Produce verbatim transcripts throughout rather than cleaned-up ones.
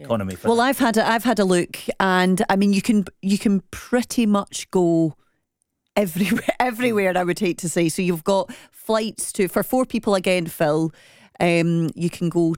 economy for Well, that. I've had a, I've had a look, and I mean, you can you can pretty much go everywhere. Everywhere, I would hate to say. So you've got flights to for four people again, Phil. Um, you can go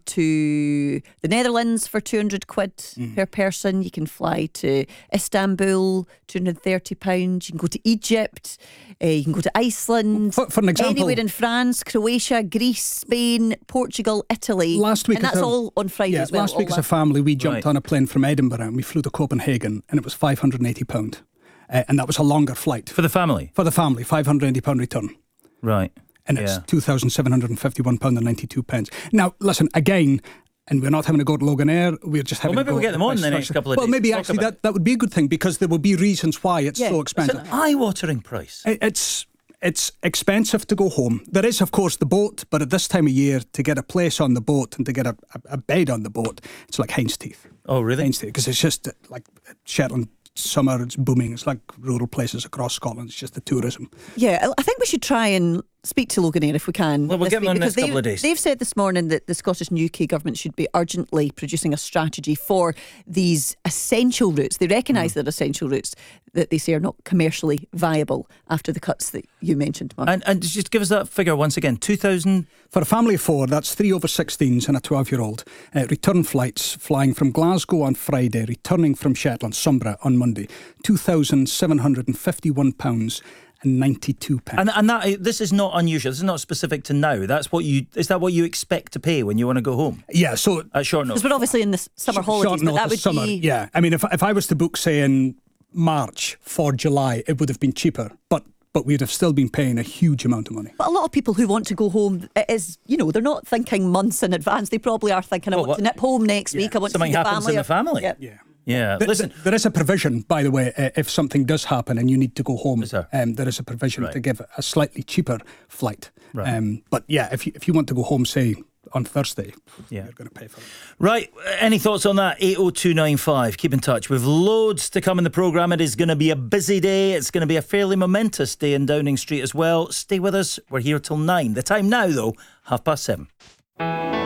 to the Netherlands for two hundred quid mm. per person. You can fly to Istanbul, two hundred thirty pounds. You can go to Egypt. Uh, you can go to Iceland. For, for an example, anywhere in France, Croatia, Greece, Spain, Portugal, Italy. Last week, and that's a, all on Friday yeah, as well. Last week, as a family, we jumped right. on a plane from Edinburgh and we flew to Copenhagen, and it was five hundred eighty pounds. Uh, and that was a longer flight. For the family? For the family, five hundred eighty pounds return. Right. And it's yeah. two thousand seven hundred fifty-one pounds ninety-two. Now, listen, again, and we're not having to go to Loganair, we're just having well, maybe to go we'll get them on in the next couple of well, days. Well, maybe Talk actually that, that, that would be a good thing, because there will be reasons why it's yeah. so expensive. It's an eye-watering price. It, it's it's expensive to go home. There is, of course, the boat, but at this time of year, to get a place on the boat and to get a, a, a bed on the boat, it's like hen's teeth. Oh, really? Hen's teeth, because it's just like Shetland. Summer, it's booming. It's like rural places across Scotland. It's just the tourism. Yeah, I think we should try and speak to Loganair if we can. Well, we'll get them on the next they, couple of days. They've said this morning that the Scottish and U K government should be urgently producing a strategy for these essential routes. They recognise mm. they're essential routes that they say are not commercially viable after the cuts that you mentioned, Mark. And, and just give us that figure once again, two thousand... For a family of four, that's three over sixteens and a twelve-year-old. Uh, return flights flying from Glasgow on Friday, returning from Shetland, Sombra on Monday, two thousand seven hundred fifty-one pounds and ninety-two pence. And, and that this is not unusual. This is not specific to now. That's what you is that what you expect to pay when you want to go home? Yeah, so at short notice. Because we're obviously in the summer sh- holidays, short but that would summer, be yeah. I mean, if if I was to book, say, in March for July, it would have been cheaper, but. But we'd have still been paying a huge amount of money. But a lot of people who want to go home, it is, you know, they're not thinking months in advance. They probably are thinking, I well, want what? to nip home next yeah. week. I want Something to see the happens family. in the family. Yeah. Yeah. Yeah. Th- Listen, th- there is a provision, by the way, uh, if something does happen and you need to go home. Is there? Um, there is a provision Right. to give a slightly cheaper flight. Right. Um, but yeah, if you, if you want to go home, say, on Thursday, yeah. you're going to pay for it. Right, any thoughts on that? eight oh two nine five. Keep in touch. We've loads to come in the programme. It is going to be a busy day. It's going to be a fairly momentous day in Downing Street as well. Stay with us. We're here till nine. The time now, though, half past seven.